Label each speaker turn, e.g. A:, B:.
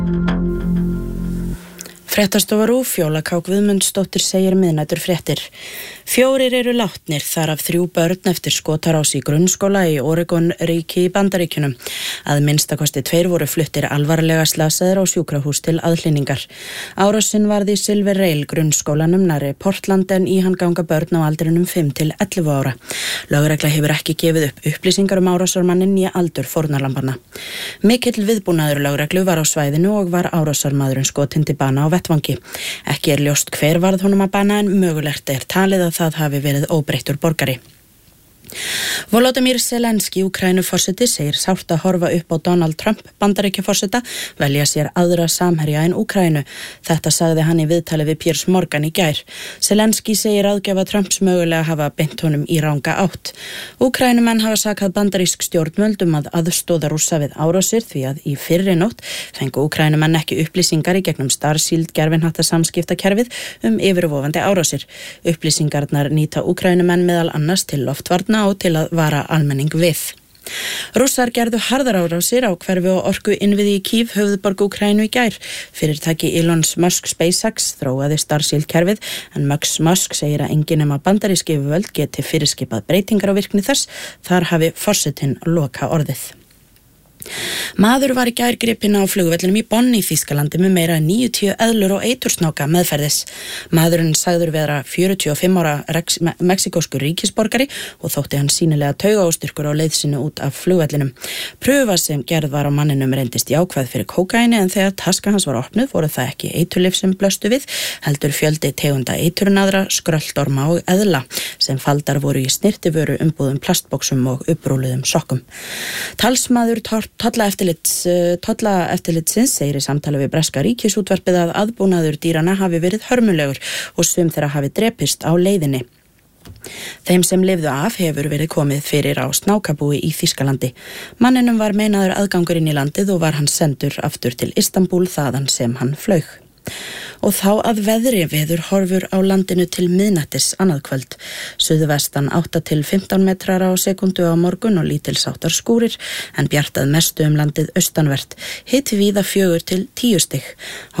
A: Fréttastofa RÚV, Fjóla K. Guðmundsdóttir segir miðnætur fréttir. 4 eru látnir, þar af 3 börn eftir skotárás í grunnskóla í Oregon ríki í Bandaríkjunum. Að minnstakosti 2 voru fluttir alvarlega slasaðir á sjúkrahús til aðhlynningar. Árásin varð í Silver Rail grunnskólanum nærri Portland en í hann ganga börn á aldrinum 5 til 11 ára. Lögregla hefur ekki gefið upp upplýsingar árásarmanninn í aldur fórnarlambanna. Mikill viðbúnaður lögreglu var á svæðinu og var árásarmaðurinn skotinn til bana á vettvangi. Ekki er ljóst hver varð honum að bana en mögulegt er talið að það hafi verið óbreyttur borgari. Volodymyr Zelensky, Úkraínuforseti, segir sárt að horfa upp á Donald Trump, Bandaríkjaforseta, velja sér aðra samherja en Úkraínu. Þetta sagði hann í viðtali við Piers Morgan í gær. Zelensky segir aðgjafa Trumps mögulega hafa beint honum í ranga átt. Úkraínumenn hafa sakað bandarísk stjórnvöld að aðstoða Rússa við árásir því að í fyrri nótt fengu Úkraínumenn ekki upplýsingar í gegnum Starseed gervihnattarsamskiptakerfið yfirvofandi árásir. Upplýsingarnar nýta Úkraínumenn meðal annars til loftvarna og til að vara almenning við. Rússar gerðu harðar árásir á hverfi og orku innviði í Kyiv, höfuðborg Úkraínu í gær. Fyrirtæki Elon Musk SpaceX þróaði Starseed kerfið en Musk segir að enginn nema bandarísk yfirvöld geti fyrirskipað breytingar á virkni þess. Þar hafi forsetinn loka orðið. Maður var í gær gripinn á flugvellinum í Bonn í Þýskalandi með meira en 90 eðlur og eitursnáka meðferðis. Maðurinn sagður vera 45 ára mexíkóskur ríkisborgari og þótti hann sýnilega taugaóstyrkur á leið sinni út af flugvellinum. Prufa sem gerð var á manninum reyndist jákvæð fyrir kókaíni en þegar taska hans var opnuð voru það ekki eiturlyf sem blöstu við, heldur fjöldi tegunda eiturnaðra, skröltorma og eðla sem faldar voru í snyrtivöru umbúðum plastboxum og upprúluðum sokkum. Talsmaður tollaeftirlitsins segir í samtali við breska ríkisútvarpið að aðbúnaður dýrana hafi verið hörmulegur og sum þeirra hafi drepist á leiðinni. Þeim sem lifðu af hefur verið komið fyrir á snákabúi í Þýskalandi. Manninum var meinaður aðgangur inn í landið og var hann sendur aftur til Istanbúl þaðan sem hann flaug. Og þá að veðri, veður horfur á landinu til miðnættis annað kvöld. Suðvestan 8 til 15 metrar á sekundu á morgun og lítilsháttar skúrir en bjart að mestu landið austanvert. Hiti víða 4 til 10 stig.